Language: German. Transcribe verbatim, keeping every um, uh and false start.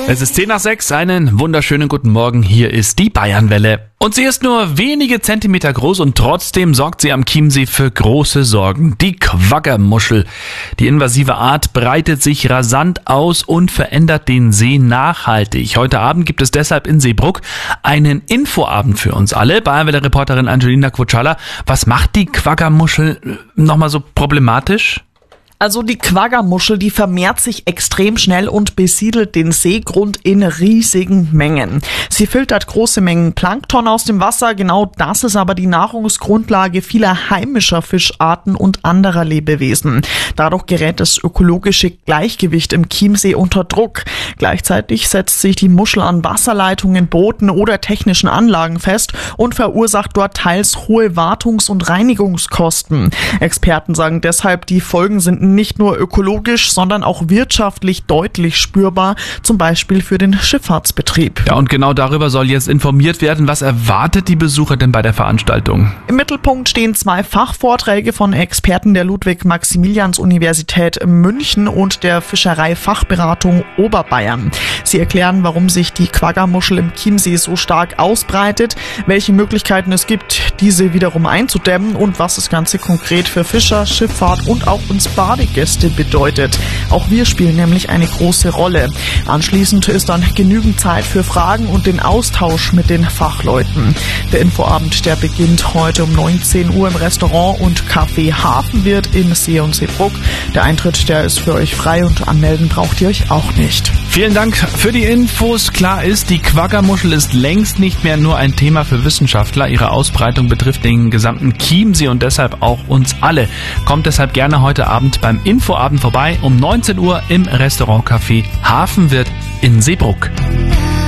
Es ist zehn nach sechs, einen wunderschönen guten Morgen, hier ist die Bayernwelle. Und sie ist nur wenige Zentimeter groß und trotzdem sorgt sie am Chiemsee für große Sorgen. Die Quaggermuschel. Die invasive Art breitet sich rasant aus und verändert den See nachhaltig. Heute Abend gibt es deshalb in Seebrugg einen Infoabend für uns alle. Bayernwelle-Reporterin Angelina Quotschala, was macht die Quaggermuschel nochmal so problematisch? Also die Quaggermuschel, die vermehrt sich extrem schnell und besiedelt den Seegrund in riesigen Mengen. Sie filtert große Mengen Plankton aus dem Wasser, genau das ist aber die Nahrungsgrundlage vieler heimischer Fischarten und anderer Lebewesen. Dadurch gerät das ökologische Gleichgewicht im Chiemsee unter Druck. Gleichzeitig setzt sich die Muschel an Wasserleitungen, Booten oder technischen Anlagen fest und verursacht dort teils hohe Wartungs- und Reinigungskosten. Experten sagen deshalb, die Folgen sind nicht nur ökologisch, sondern auch wirtschaftlich deutlich spürbar, zum Beispiel für den Schifffahrtsbetrieb. Ja, und genau darüber soll jetzt informiert werden. Was erwartet die Besucher denn bei der Veranstaltung? Im Mittelpunkt stehen zwei Fachvorträge von Experten der Ludwig-Maximilians-Universität München und der Fischereifachberatung Oberbayern. Sie erklären, warum sich die Quaggermuschel im Chiemsee so stark ausbreitet, welche Möglichkeiten es gibt, diese wiederum einzudämmen und was das Ganze konkret für Fischer, Schifffahrt und auch uns Badegäste bedeutet. Auch wir spielen nämlich eine große Rolle. Anschließend ist dann genügend Zeit für Fragen und den Austausch mit den Fachleuten. Der Infoabend, der beginnt heute um neunzehn Uhr im Restaurant und Café Hafenwirt in See und Seebrugg. Der Eintritt, der ist für euch frei und anmelden braucht ihr euch auch nicht. Vielen Dank für die Infos. Klar ist, die Quaggermuschel ist längst nicht mehr nur ein Thema für Wissenschaftler. Ihre Ausbreitung betrifft den gesamten Chiemsee und deshalb auch uns alle. Kommt deshalb gerne heute Abend beim Infoabend vorbei um neunzehn Uhr im Restaurant Café Hafenwirt in Seebrugg.